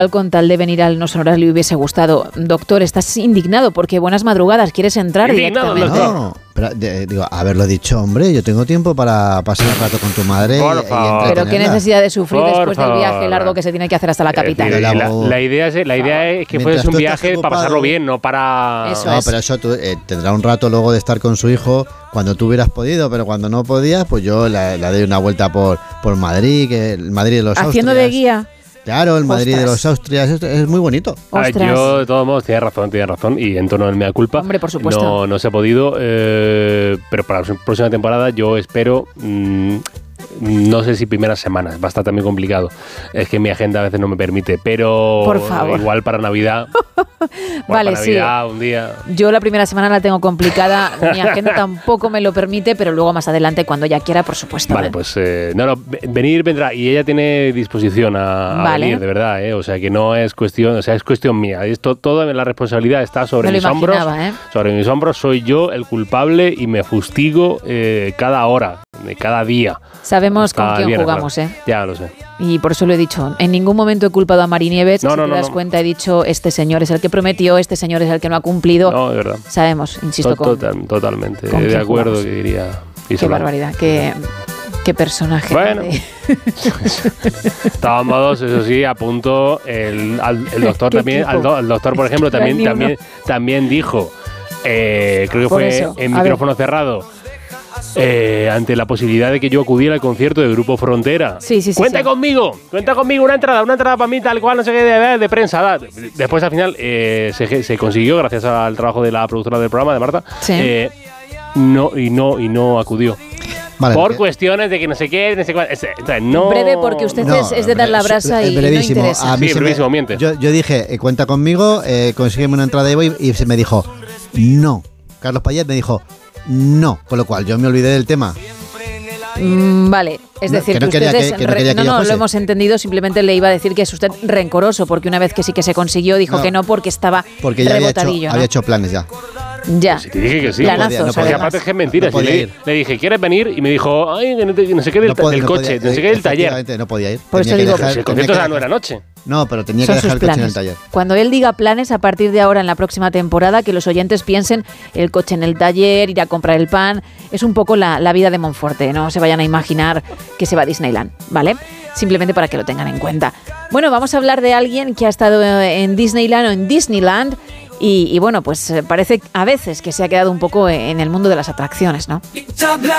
con tal de venir al No Sonoras le hubiese gustado. Doctor, estás indignado porque buenas madrugadas, quieres entrar indignado, directamente. No, pero digo, haberlo dicho, hombre, yo tengo tiempo para pasar un rato con tu madre y entretenerla. Pero qué necesidad de sufrir después del viaje largo que se tiene que hacer hasta la capital. La idea es que fuese un viaje para pasarlo bien, no para... Eso no, es. pero eso tendrá un rato luego de estar con su hijo cuando tú hubieras podido, pero cuando no podías, pues yo la doy una vuelta por Madrid, que el Madrid de los Haciendo Austrias. de guía. Claro, el Madrid de los Austrias es muy bonito. A ver, yo, de todos modos, tienes razón, y en tono del mea culpa. Hombre, por supuesto. No se ha podido, pero para la próxima temporada yo espero, no sé si primeras semanas, va a estar también complicado. Es que mi agenda a veces no me permite, pero por favor. Igual para Navidad. Vale, para Navidad, sí. Un día. Yo la primera semana la tengo complicada, mi agenda tampoco me lo permite, pero luego más adelante, cuando ya quiera, por supuesto. Vale, pues venir vendrá, y ella tiene disposición a venir, de verdad, o sea que no es cuestión, o sea, es cuestión mía. Esto, toda la responsabilidad está sobre mis hombros. Sobre mis hombros soy yo el culpable y me fustigo cada hora, cada día. Sabemos con quién jugamos, Ya lo sé. Y por eso lo he dicho. En ningún momento he culpado a Mari Nieves. Si te das cuenta, he dicho, este señor es el que prometió, este señor es el que no ha cumplido. No, de verdad. Sabemos, insisto, totalmente. ¿Con de acuerdo, jugamos? Que diría. Qué barbaridad, qué personaje. Bueno, estaban modos, eso sí, a punto. El doctor también, el doctor, por ejemplo, también dijo, creo que fue eso, en micrófono cerrado, ante la posibilidad de que yo acudiera al concierto de Grupo Frontera. Sí. Cuenta conmigo, una entrada para mí, tal cual, no sé qué, de prensa. Después, al final, se consiguió, gracias al trabajo de la productora del programa, de Marta, no acudió. Vale, por cuestiones de que no sé qué, no sé cuál. No, breve, porque usted es de dar la brasa y no interesa. A mí miente. Yo dije, cuenta conmigo, consígueme una entrada y voy, y se me dijo, no. Carlos Payet me dijo, no. Con lo cual, yo me olvidé del tema. Vale, es decir, que ustedes no lo hemos entendido, simplemente le iba a decir que es usted rencoroso, porque una vez que sí que se consiguió, dijo que no, porque estaba rebotadillo. Había hecho planes ya. Ya. Pues te dije que sí. Planazos, porque aparte es que es mentira. Le dije, ¿quieres venir? Y me dijo, ay, no sé qué del coche, no sé qué del taller. No podía ir. Por eso digo, el concierto no era noche. No, pero tenía que dejar el coche en el taller. Cuando él diga planes, a partir de ahora, en la próxima temporada, que los oyentes piensen el coche en el taller, ir a comprar el pan. Es un poco la vida de Monforte. No se vayan a imaginar que se va a Disneyland, ¿vale? Simplemente para que lo tengan en cuenta. Bueno, vamos a hablar de alguien que ha estado en Disneyland o en Disneyland. Y bueno, pues parece a veces que se ha quedado un poco en el mundo de las atracciones, ¿no?